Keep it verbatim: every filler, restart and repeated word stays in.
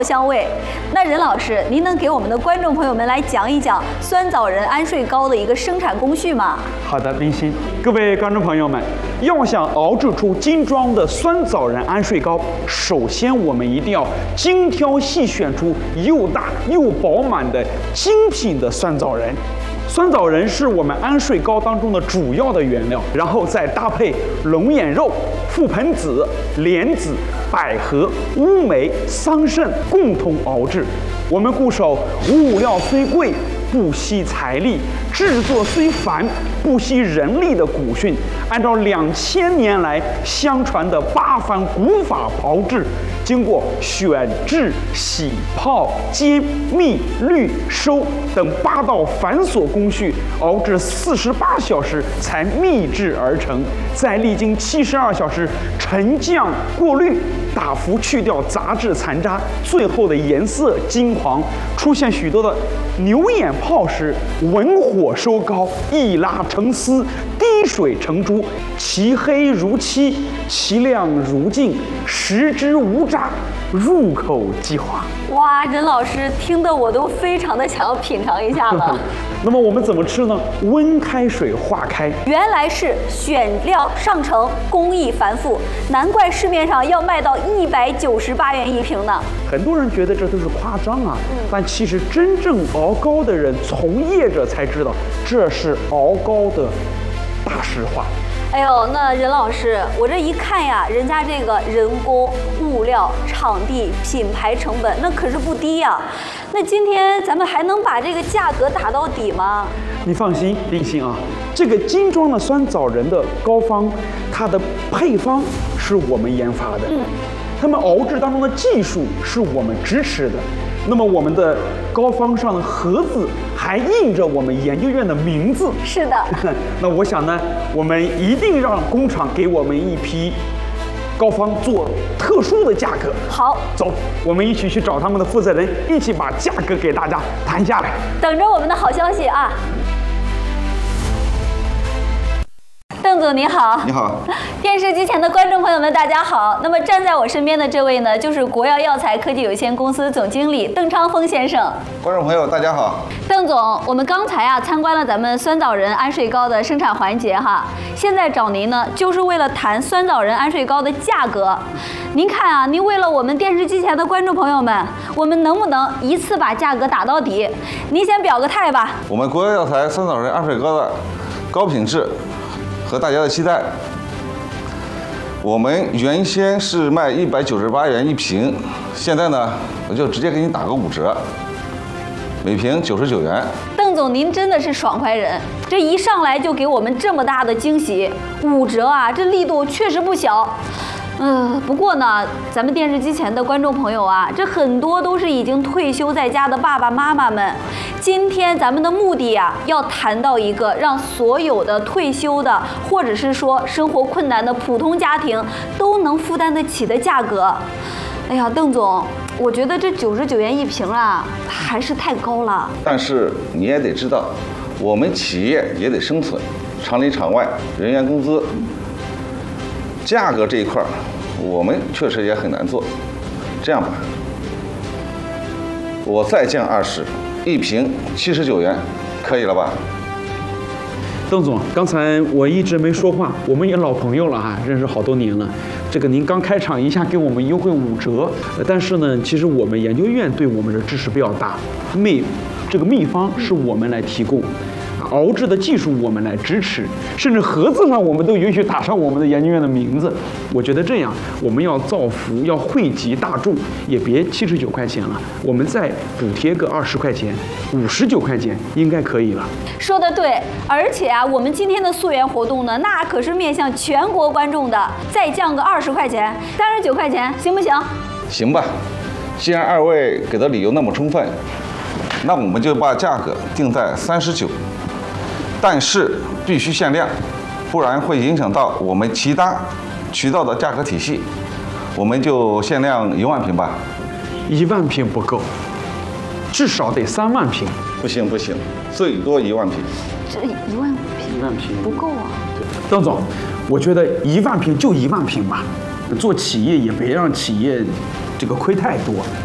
香味。那任老师，您能给我们的观众朋友们来讲一讲酸枣仁安睡糕的一个生产工序吗？ 好的，林欣，各位观众朋友们，要想熬制出精装的酸枣仁安睡糕，首先我们一定要精挑细选出又大又饱满的精品的酸枣仁。酸枣仁是我们安睡糕当中的主要的原料，然后再搭配龙眼肉、覆盆子、莲子、百合、乌梅、桑葚共同熬制。我们固守物料虽贵，不惜财力；制作虽繁，不惜人力的古训，按照两千年来相传的八番古法炮制，经过选制、洗泡、煎、蜜、滤、收等八道繁琐工序，熬制四十八小时才秘制而成，再历经七十二小时沉降过滤，大幅去掉杂质残渣，最后的颜色金黄，出现许多的牛眼泡时，文火收高，一拉成丝，滴水成珠，其黑如漆，其亮如镜，食之无渣，入口即化。 哇，任老师听得我都非常的想要品尝一下了。 那么我们怎么吃呢？温开水化开。 原来是选料上乘，工艺繁复，难怪市面上要卖到一百九十八元一瓶呢。 很多人觉得这都是夸张啊，嗯、但其实真正熬糕的人、从业者才知道，这是熬糕的大实话。 哎呦，那任老师，我这一看呀，人家这个人工、物料、场地、品牌成本，那可是不低呀。那今天咱们还能把这个价格打到底吗？ 你放心，林欣啊，这个精装的酸枣仁的膏方，它的配方是我们研发的，嗯，他们熬制当中的技术是我们支持的。那么我们的膏方上的盒子还印着我们研究院的名字。 是的。 那我想呢，我们一定让工厂给我们一批膏方做特殊的价格。 好， 走，我们一起去找他们的负责人，一起把价格给大家谈下来。 等着我们的好消息啊！邓总您好。 你好。 电视机前的观众朋友们，大家好。那么站在我身边的这位呢，就是国药药材科技有限公司总经理邓昌峰先生。 观众朋友，大家好。 邓总，我们刚才啊参观了咱们酸枣仁安睡糕的生产环节哈，现在找您呢，就是为了谈酸枣仁安睡糕的价格。您看啊，您为了我们电视机前的观众朋友们，我们能不能一次把价格打到底？您先表个态吧。 我们国药药材酸枣仁安睡糕的高品质和大家的期待，我们原先是卖一百九十八元一瓶，现在呢，我就直接给你打个五折，每瓶九十九元。 邓总，您真的是爽快人，这一上来就给我们这么大的惊喜，五折啊，这力度确实不小。嗯、呃，不过呢，咱们电视机前的观众朋友啊，这很多都是已经退休在家的爸爸妈妈们。今天咱们的目的呀，要谈到一个让所有的退休的，或者是说生活困难的普通家庭都能负担得起的价格。哎呀，邓总，我觉得这九十九元一瓶啊，还是太高了。 但是你也得知道，我们企业也得生存，厂里厂外，人员工资。价格这一块，我们确实也很难做。这样吧，我再降二十，一瓶七十九元，可以了吧？ 邓总，刚才我一直没说话，我们也老朋友了哈，认识好多年了。这个您刚开场一下给我们优惠五折，但是呢，其实我们研究院对我们的支持比较大，秘这个秘方是我们来提供。熬制的技术我们来支持，甚至盒子上我们都允许打上我们的研究院的名字。我觉得这样，我们要造福，要惠及大众，也别七十九块钱了，我们再补贴个二十块钱，五十九块钱应该可以了。 说得对，而且啊，我们今天的溯源活动呢，那可是面向全国观众的，再降个二十块钱，三十九块钱，行不行？ 行吧，既然二位给的理由那么充分，那我们就把价格定在三十九。但是必须限量，不然会影响到我们其他渠道的价格体系。我们就限量一万瓶吧。 一万瓶不够，至少得三万瓶。 不行不行，最多一万瓶。 这一万瓶， 一万瓶不够啊。 邓总，我觉得一万瓶就一万瓶吧，做企业也别让企业这个亏太多。